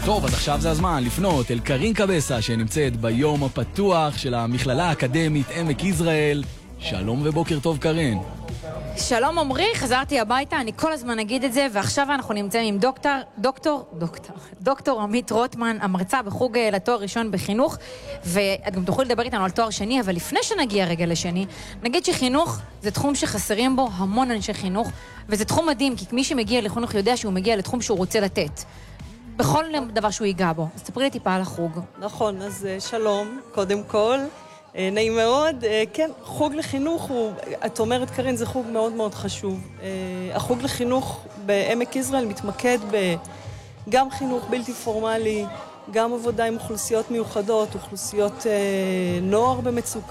טוב, אז עכשיו זה הזמן לפנות אל קרין קבסה שנמצאת ביום הפתוח של המכללה האקדמית עמק יזרעאל. שלום ובוקר טוב קרין. שלום עמרי, חזרתי הביתה, אני כל הזמן אגיד את זה, ועכשיו אנחנו נמצאים עם דוקטור עמית רוטמן, המרצה בחוג לתואר ראשון בחינוך, ואת גם תוכלי לדבר איתנו על תואר שני, אבל לפני שנגיע רגע לשני, נגיד שחינוך זה תחום שחסרים בו המון אנשי חינוך, וזה תחום מדהים, כי מי שמגיע לחינוך יודע שהוא מגיע לתחום שהוא רוצה לתת. בכל דבר שהוא ייגע בו. אז תספרי לי טיפה על החוג. נכון, אז שלום, קודם כל. נעים מאוד. כן, חוג לחינוך הוא, את אומרת קרין, זה חוג מאוד מאוד חשוב. החוג לחינוך בעמק יזרעאל מתמקד גם חינוך בלתי פורמלי, גם עבודה עם אוכלוסיות מיוחדות, אוכלוסיות נוער במצוקה.